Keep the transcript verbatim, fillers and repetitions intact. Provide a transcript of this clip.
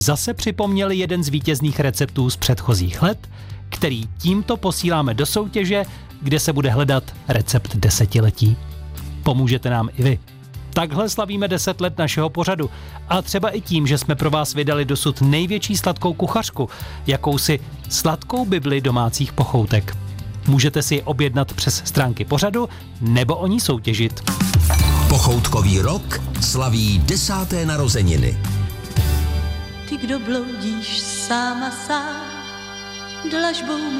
zase připomněli jeden z vítězných receptů z předchozích let, který tímto posíláme do soutěže, kde se bude hledat recept desetiletí. Pomůžete nám i vy. Takhle slavíme deset let našeho pořadu a třeba i tím, že jsme pro vás vydali dosud největší sladkou kuchařku, jakousi sladkou bibli domácích pochoutek. Můžete si ji objednat přes stránky pořadu nebo o ní soutěžit. Pochoutkový rok slaví desáté narozeniny. Ty, kdo bloudíš sám a sám, dlažbou